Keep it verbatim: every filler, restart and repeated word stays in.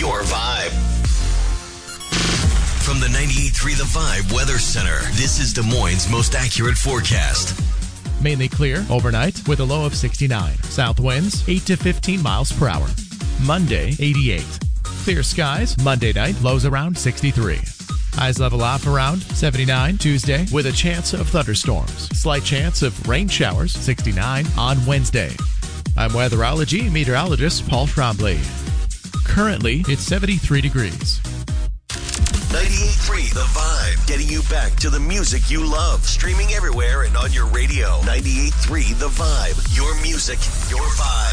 your vibe. From the ninety-eight point three The Vibe Weather Center, this is Des Moines' most accurate forecast. Mainly clear overnight with a low of sixty-nine. South winds eight to fifteen miles per hour. Monday, eighty-eight. Clear skies Monday night, lows around sixty-three. Highs level off around seventy-nine Tuesday with a chance of thunderstorms. Slight chance of rain showers, sixty-nine on Wednesday. I'm weatherology meteorologist Paul Trombley. Currently, it's seventy-three degrees. ninety-eight point three The Vibe, getting you back to the music you love. Streaming everywhere and on your radio. ninety-eight point three The Vibe, your music, your vibe.